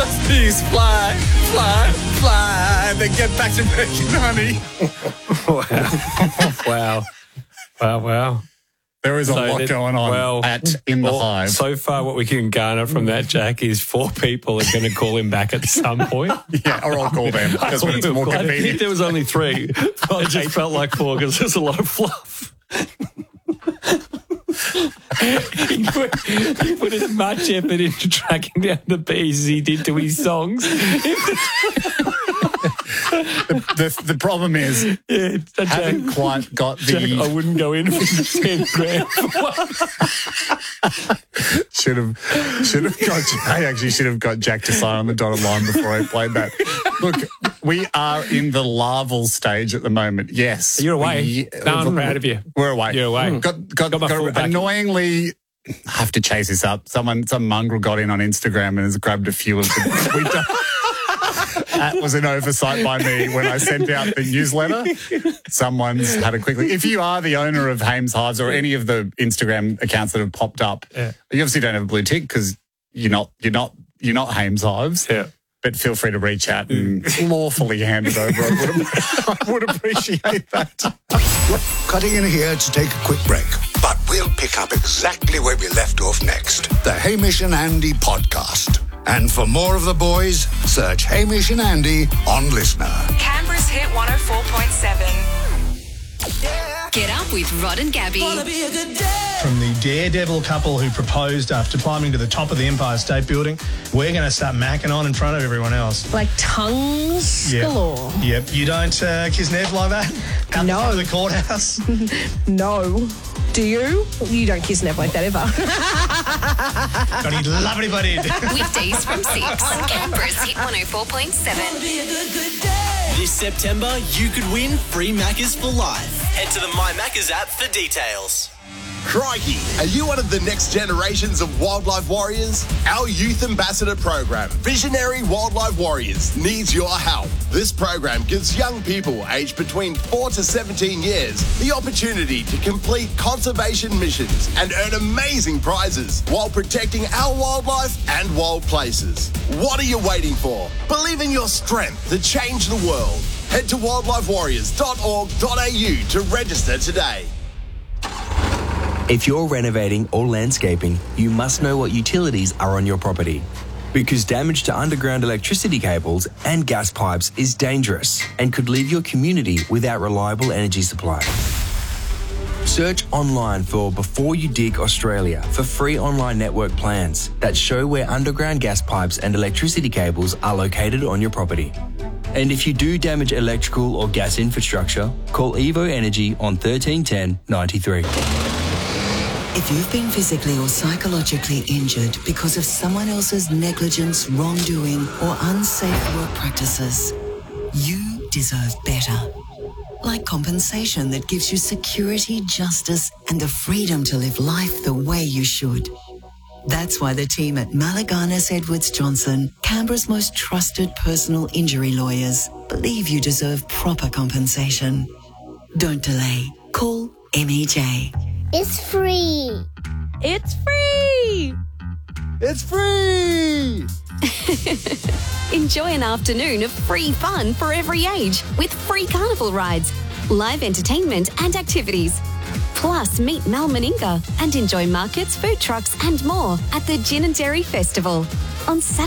Please fly, fly, fly, and then get back to making honey. Wow. There is a lot going on in the Hive. So far, what we can garner from that, Jack, is 4 people are going to call him back at some point. Yeah, or I'll call them because it's more I convenient. think there was only 3. It just felt like 4 because there's a lot of fluff. He put as much effort into tracking down the bees as he did to his songs. The problem is, I haven't quite got the... Jack, I wouldn't go in for 10 grand. Should have got... I actually should have got Jack to sign on the dotted line before I played that. Look, we are in the larval stage at the moment. Yes. You're away. No, I'm proud of you. We're away. You're away. Got annoyingly... I have to chase this up. Some mongrel got in on Instagram and has grabbed a few of them. That was an oversight by me when I sent out the newsletter. Someone's had a quick look. If you are the owner of Hames Hives or any of the Instagram accounts that have popped up, you obviously don't have a blue tick because you're not Hames Hives. Yeah. But feel free to reach out and lawfully hand it over. I would appreciate that. We're cutting in here to take a quick break, but we'll pick up exactly where we left off next. The Hamish and Andy podcast. And for more of the boys, search Hamish and Andy on Listener. Canberra's Hit 104.7. Get up with Rod and Gabby. From the daredevil couple who proposed after climbing to the top of the Empire State Building, we're going to start macking on in front of everyone else. Like tongues galore. Yep. You don't kiss Nev like that? Out No. the front of the courthouse? No. Do you? You don't kiss Nev like that ever. Got any lovely buddy. Weekdays from 6 on Canberra's Hit 104.7. This September, you could win free Maccas for life. Head to the My Maccas app for details. Crikey, are you one of the next generations of wildlife warriors? Our youth ambassador program, Visionary Wildlife Warriors, needs your help. This program gives young people aged between 4 to 17 years the opportunity to complete conservation missions and earn amazing prizes while protecting our wildlife and wild places. What are you waiting for? Believe in your strength to change the world. Head to wildlifewarriors.org.au to register today. If you're renovating or landscaping, you must know what utilities are on your property, because damage to underground electricity cables and gas pipes is dangerous and could leave your community without reliable energy supply. Search online for Before You Dig Australia for free online network plans that show where underground gas pipes and electricity cables are located on your property. And if you do damage electrical or gas infrastructure, call Evo Energy on 1310 93. If you've been physically or psychologically injured because of someone else's negligence, wrongdoing, or unsafe work practices, you deserve better. Like compensation that gives you security, justice, and the freedom to live life the way you should. That's why the team at Malaganas Edwards Johnson, Canberra's most trusted personal injury lawyers, believe you deserve proper compensation. Don't delay. Call MEJ. It's free. It's free. It's free. Enjoy an afternoon of free fun for every age with free carnival rides, live entertainment and activities. Plus, meet Mal Meninga and enjoy markets, food trucks and more at the Gin and Dairy Festival on Saturday.